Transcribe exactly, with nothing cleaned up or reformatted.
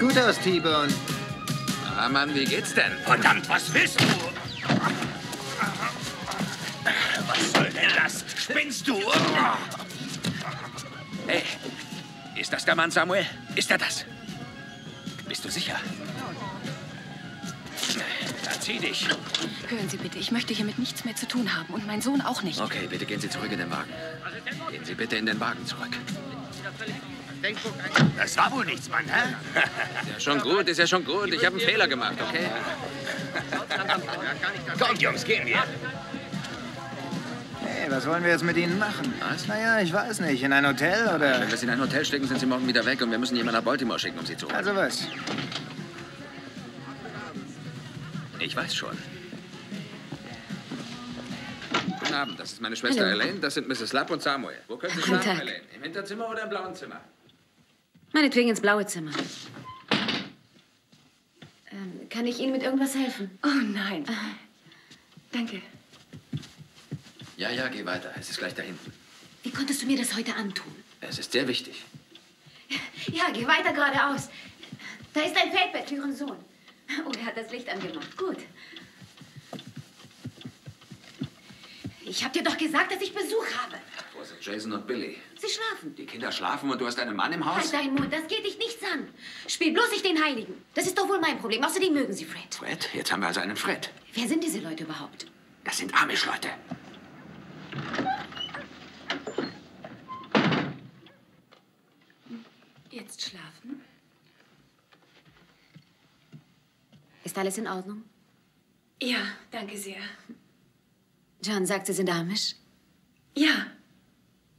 gut aus, T-Bone. Ah, Mann, wie geht's denn? Verdammt, was willst du? Was soll denn das? Spinnst du? Hey, ist das der Mann, Samuel? Ist er das? Bist du sicher? Dann zieh dich. Hören Sie bitte, ich möchte hiermit nichts mehr zu tun haben und mein Sohn auch nicht. Okay, bitte gehen Sie zurück in den Wagen. Gehen Sie bitte in den Wagen zurück. Das war wohl nichts, Mann, hä? Ist ja schon gut, ist ja schon gut. Ich habe einen Fehler gemacht, okay? Kommt, Jungs, gehen wir. Hey, was wollen wir jetzt mit Ihnen machen? Was? Naja, ich weiß nicht. In ein Hotel oder... Wenn wir Sie in ein Hotel stecken, sind Sie morgen wieder weg und wir müssen jemanden nach Baltimore schicken, um Sie zu holen. Also was? Ich weiß schon. Guten Abend, das ist meine Schwester Hallo. Elaine, das sind Misses Lapp und Samuel. Wo können Sie Guten schlafen, Tag. Elaine? Im Hinterzimmer oder im blauen Zimmer? Meinetwegen ins blaue Zimmer. Ähm, kann ich Ihnen mit irgendwas helfen? Oh nein. Danke. Ja, ja, geh weiter. Es ist gleich da hinten. Wie konntest du mir das heute antun? Es ist sehr wichtig. Ja, geh weiter geradeaus. Da ist ein Feldbett für Ihren Sohn. Oh, er hat das Licht angemacht. Gut. Ich hab dir doch gesagt, dass ich Besuch habe. Wo sind Jason und Billy? Sie schlafen. Die Kinder schlafen und du hast einen Mann im Haus? Halt deinen Mund, das geht dich nichts an. Spiel bloß nicht den Heiligen. Das ist doch wohl mein Problem. Außerdem mögen Sie Fred. Fred? Jetzt haben wir also einen Fred. Wer sind diese Leute überhaupt? Das sind Amish-Leute. Jetzt schlafen? Ist alles in Ordnung? Ja, danke sehr. John sagt, Sie sind Amish. Ja,